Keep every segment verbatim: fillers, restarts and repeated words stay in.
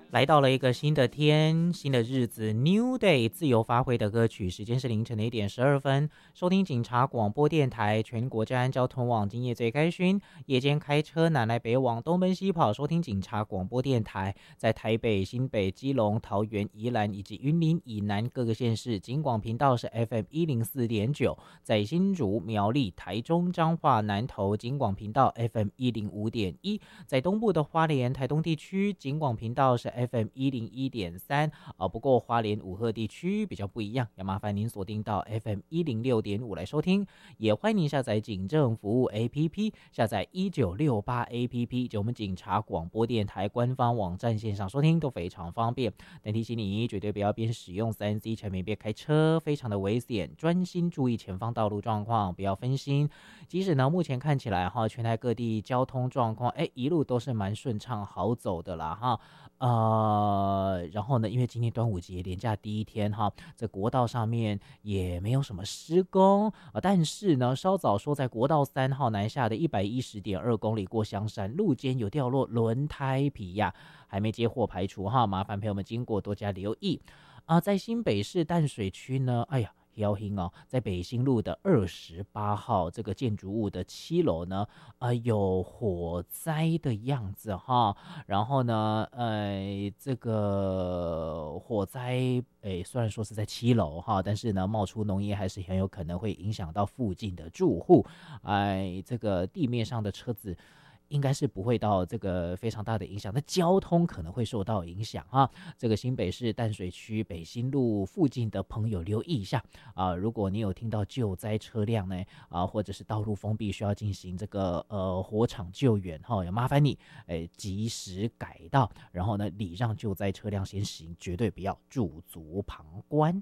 来到了一个新的天，新的日子 ，New Day， 自由发挥的歌曲，时间是凌晨的一点十二分。收听警察广播电台，全国治安交通网，今夜最开勋。夜间开车南来北往，东奔西跑，收听警察广播电台，在台北、新北、基隆、桃园、宜兰以及云林以南各个县市，警广频道是 F M 一零四点九，在新竹、苗栗、台中、彰化、南投，警广频道 F M 一零五点一，在东部的花莲、台东地区，警广频道是 F M 一零一点三啊，不过花莲五鹤地区比较不一样，要麻烦您锁定到 F M 一零六点五来收听，也欢迎您下载警政服务 A P P， 下载一九六八 A P P， 就我们警察广播电台官方网站线上收听都非常方便。但提醒你，绝对不要边使用 三 C 产品边开车，非常的危险，专心注意前方道路状况，不要分心。即使呢，目前看起来哈，全台各地交通状况，哎，一路都是蛮顺畅好走的啦哈。呃，然后呢，因为今天端午节连假第一天哈，在国道上面也没有什么施工啊，但是呢，稍早说在国道三号南下的一百一十点二公里过香山路肩有掉落轮胎皮呀，还没接获排除哈，麻烦朋友们经过多加留意啊。在新北市淡水区呢，哎呀。要听哦，在北新路的二十八号这个建筑物的七楼呢，呃，有火灾的样子哈。然后呢，呃，这个火灾，诶，虽然说是在七楼哈，但是呢，冒出浓烟还是很有可能会影响到附近的住户。哎，这个地面上的车子。应该是不会到这个非常大的影响，那交通可能会受到影响哈。这个新北市淡水区北新路附近的朋友留意一下啊，如果你有听到救灾车辆呢啊，或者是道路封闭需要进行这个呃火场救援哈，要麻烦你哎及时改道，然后呢礼让救灾车辆先行，绝对不要驻足旁观。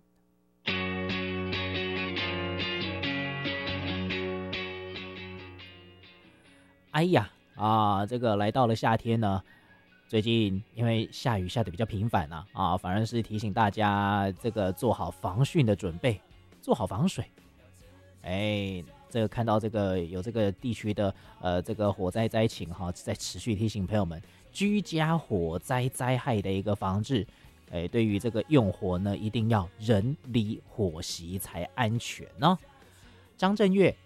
哎呀！啊，这个来到了夏天呢，最近因为下雨下的比较频繁啊，啊，反而是提醒大家这个做好防汛的准备，做好防水。哎，这个看到这个有这个地区的呃这个火灾灾情哈，在持续提醒朋友们，居家火灾灾害的一个防治。哎，对于这个用火呢，一定要人离火熄才安全呢、哦。张震岳